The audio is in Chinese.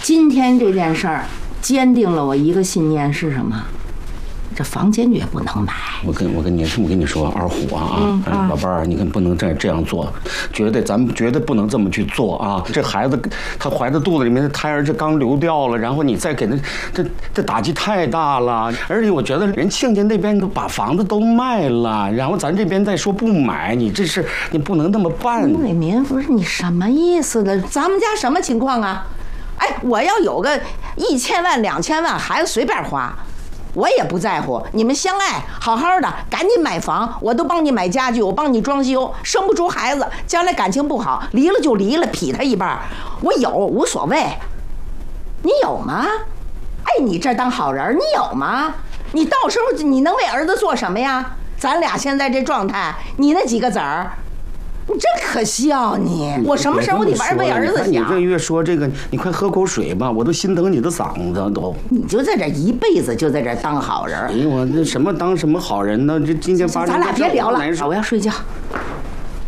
今天这件事儿，坚定了我一个信念是什么？这房坚决不能买。 我跟你说，二虎啊，老伴儿，你可不能这样做，咱们绝对不能这么去做啊！这孩子他怀着肚子里面的胎儿，这刚流掉了，然后你再给他，这打击太大了。而且我觉得人亲家那边都把房子都卖了，然后咱这边再说不买，你不能那么办。 陆伟民，不是你什么意思呢？咱们家什么情况啊？哎，我要有个1000万、2000万，孩子随便花，我也不在乎。你们相爱，好好的，赶紧买房，我都帮你买家具，我帮你装修。生不出孩子，将来感情不好，离了就离了，劈他一半，我有无所谓。你有吗？哎，你这当好人，你有吗？你到时候你能为儿子做什么呀？咱俩现在这状态，你那几个子儿。你真可笑你！我什么时候我得为儿子想？ 你这越说这个，你快喝口水吧，我都心疼你的嗓子都。 你就在这一辈子就在这当好人。 哎呦，我这什么当什么好人呢？这今天发生， 咱俩别聊了，我要睡觉。